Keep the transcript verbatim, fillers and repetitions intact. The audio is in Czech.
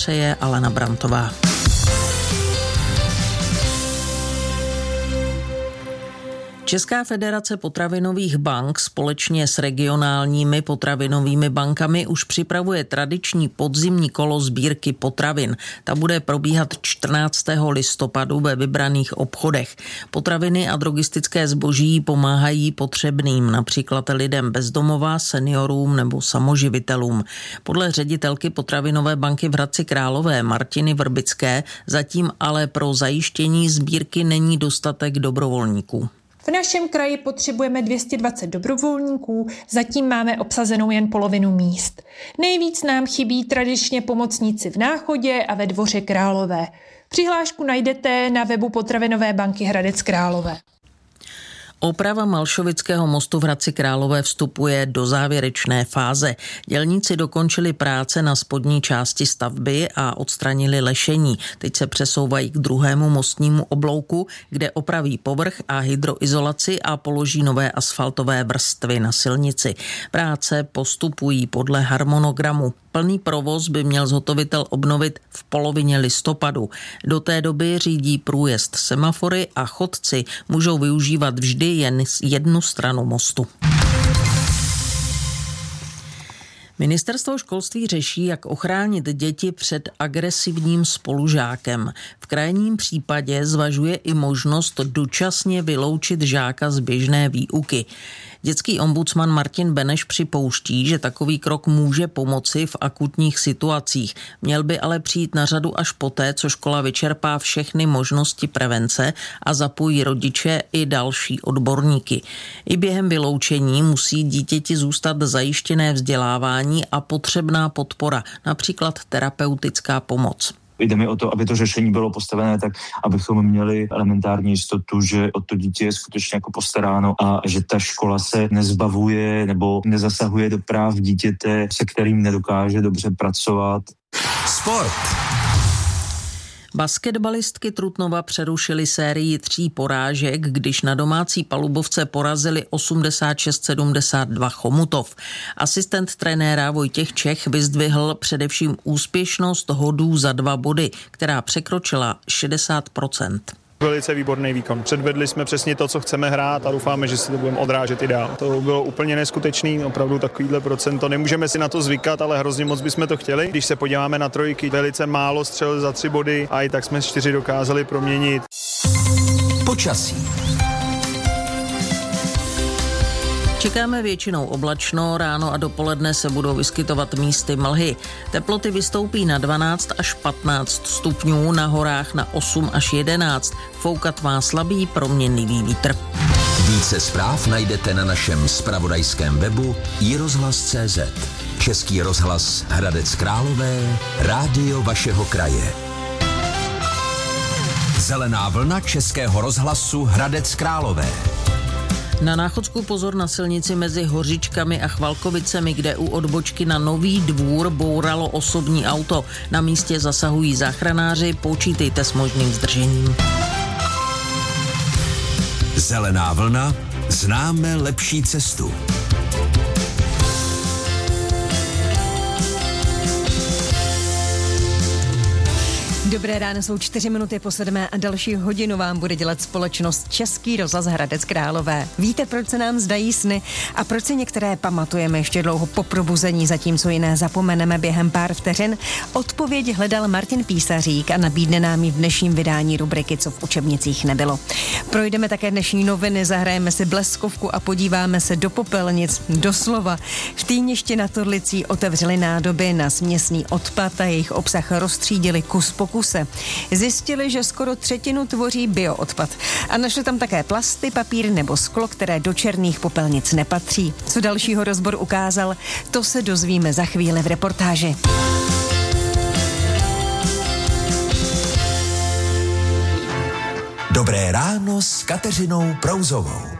přeje Alena Brantová. Česká federace potravinových bank společně s regionálními potravinovými bankami už připravuje tradiční podzimní kolo sbírky potravin. Ta bude probíhat čtrnáctého listopadu ve vybraných obchodech. Potraviny a drogistické zboží pomáhají potřebným, například lidem bez domova, seniorům nebo samoživitelům. Podle ředitelky potravinové banky v Hradci Králové Martiny Vrbické zatím ale pro zajištění sbírky není dostatek dobrovolníků. V našem kraji potřebujeme dvě stě dvacet dobrovolníků, zatím máme obsazenou jen polovinu míst. Nejvíc nám chybí tradičně pomocníci v Náchodě a ve Dvoře Králové. Přihlášku najdete na webu Potravinové banky Hradec Králové. Oprava Malšovického mostu v Hradci Králové vstupuje do závěrečné fáze. Dělníci dokončili práce na spodní části stavby a odstranili lešení. Teď se přesouvají k druhému mostnímu oblouku, kde opraví povrch a hydroizolaci a položí nové asfaltové vrstvy na silnici. Práce postupují podle harmonogramu. Plný provoz by měl zhotovitel obnovit v polovině listopadu. Do té doby řídí průjezd semafory a chodci můžou využívat vždy jen jednu stranu mostu. Ministerstvo školství řeší, jak ochránit děti před agresivním spolužákem. V krajním případě zvažuje i možnost dočasně vyloučit žáka z běžné výuky. Dětský ombudsman Martin Beneš připouští, že takový krok může pomoci v akutních situacích. Měl by ale přijít na řadu až poté, co škola vyčerpá všechny možnosti prevence a zapojí rodiče i další odborníky. I během vyloučení musí dítěti zůstat zajištěné vzdělávání a potřebná podpora, například terapeutická pomoc. Jde mi o to, aby to řešení bylo postavené tak, abychom měli elementární jistotu, že o to dítě je skutečně jako postaráno a že ta škola se nezbavuje nebo nezasahuje do práv dítěte, se kterým nedokáže dobře pracovat. Sport. Basketbalistky Trutnova přerušily sérii tří porážek, když na domácí palubovce porazili osmdesát šest sedmdesát dva Chomutov. Asistent trenéra Vojtěch Čech vyzdvihl především úspěšnost hodů za dva body, která překročila šedesát procent. Velice výborný výkon. Předvedli jsme přesně to, co chceme hrát a doufáme, že si to budeme odrážet i dál. To bylo úplně neskutečný, opravdu takovýhle procento. Nemůžeme si na to zvykat, ale hrozně moc bychom to chtěli. Když se podíváme na trojky, velice málo střel za tři body a i tak jsme čtyři dokázali proměnit. Počasí. Čekáme většinou oblačno, ráno a dopoledne se budou vyskytovat místy mlhy. Teploty vystoupí na dvanáct až patnáct stupňů, na horách na osm až jedenáct. Foukat má slabý proměnlivý vítr. Více zpráv najdete na našem zpravodajském webu i rozhlas tečka cé zet. Český rozhlas Hradec Králové, rádio vašeho kraje. Zelená vlna Českého rozhlasu Hradec Králové. Na Náchodsku pozor na silnici mezi Hořičkami a Chvalkovicemi, kde u odbočky na Nový Dvůr bouralo osobní auto. Na místě zasahují záchranáři, počítejte s možným zdržením. Zelená vlna, známe lepší cestu. Dobré ráno, jsou čtyři minuty po sedmé a další hodinu vám bude dělat společnost Český rozhlas Hradec Králové. Víte, proč se nám zdají sny a proč si některé pamatujeme ještě dlouho po probuzení, zatímco jiné zapomeneme během pár vteřin? Odpověď hledal Martin Písařík a nabídne nám ji v dnešním vydání rubriky Co v učebnicích nebylo. Projdeme také dnešní noviny, zahrajeme si bleskovku a podíváme se do popelnic, doslova. V Týništi nad Orlicí otevřeli nádoby na směsný odpad a jejich obsah rozstřídili kus po kuse. Zjistili, že skoro třetinu tvoří bioodpad a našli tam také plasty, papír nebo sklo, které do černých popelnic nepatří. Co dalšího rozbor ukázal, to se dozvíme za chvíli v reportáži. Dobré ráno s Kateřinou Prouzovou.